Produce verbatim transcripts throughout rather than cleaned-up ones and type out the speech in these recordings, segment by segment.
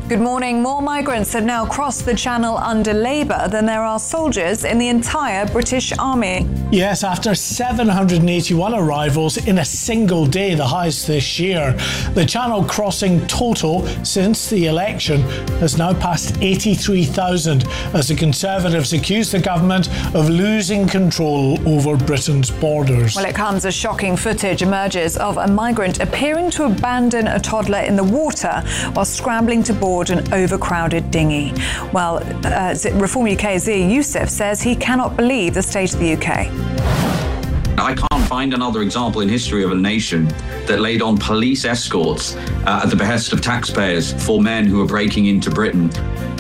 Good morning. More migrants have now crossed the Channel under Labour than there are soldiers in the entire British Army. Yes, after seven hundred eighty-one arrivals in a single day, the highest this year. The Channel crossing total since the election has now passed eighty-three thousand as the Conservatives accuse the government of losing control over Britain's borders. Well, it comes as shocking footage emerges of a migrant appearing to abandon a toddler in the water while scrambling to board an overcrowded dinghy. Well, uh, Reform U K Zia Youssef says he cannot believe the state of the U K. I can't find another example in history of a nation that laid on police escorts uh, at the behest of taxpayers for men who are breaking into Britain.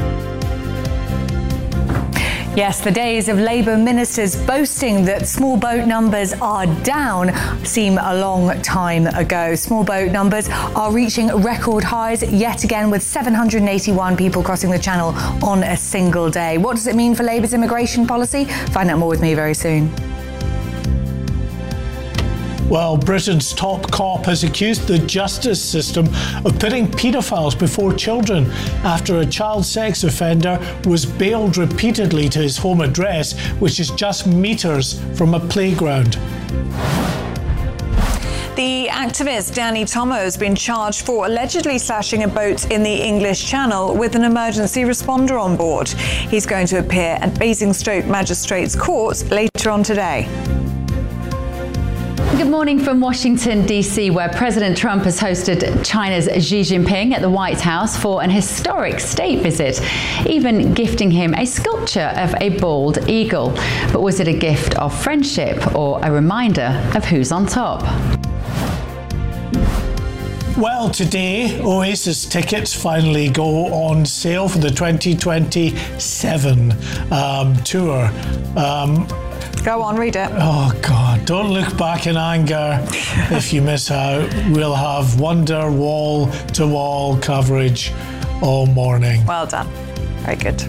Yes, the days of Labour ministers boasting that small boat numbers are down seem a long time ago. Small boat numbers are reaching record highs yet again, with seven hundred eighty-one people crossing the Channel on a single day. What does it mean for Labour's immigration policy? Find out more with me very soon. Well, Britain's top cop has accused the justice system of putting paedophiles before children after a child sex offender was bailed repeatedly to his home address, which is just metres from a playground. The activist Danny Tomo has been charged for allegedly slashing a boat in the English Channel with an emergency responder on board. He's going to appear at Basingstoke Magistrates Court later on today. Good morning from Washington, D C, where President Trump has hosted China's Xi Jinping at the White House for an historic state visit, even gifting him a sculpture of a bald eagle. But was it a gift of friendship or a reminder of who's on top? Well, today, Oasis tickets finally go on sale for the twenty twenty-seven um, tour. Um, Go on, read it. Oh, God. Don't look back in anger if you miss out. We'll have Wonder wall-to-wall coverage all morning. Well done. Very good.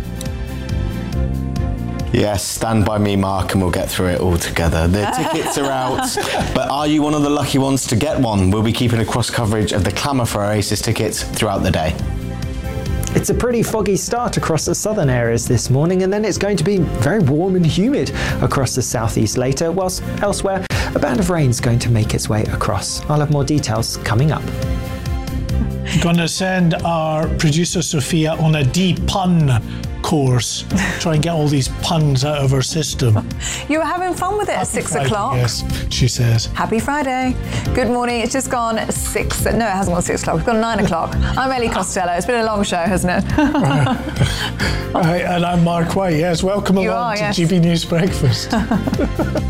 Yes, stand by me, Mark, and we'll get through it all together. The tickets are out, but are you one of the lucky ones to get one? We'll be keeping a cross coverage of the clamour for Oasis tickets throughout the day. It's a pretty foggy start across the southern areas this morning, and then it's going to be very warm and humid across the southeast later, whilst elsewhere a band of rain's going to make its way across. I'll have more details coming up. Going to send our producer Sophia on a D-pun course. Try and get all these puns out of her system. You were having fun with it Happy at six Friday, o'clock. Yes, she says. Happy Friday. Good morning. It's just gone six. No, it hasn't gone six o'clock. It's gone nine o'clock. I'm Ellie Costello. It's been a long show, hasn't it? Right, and I'm Mark White. Yes, welcome You along are, to yes. G B News Breakfast.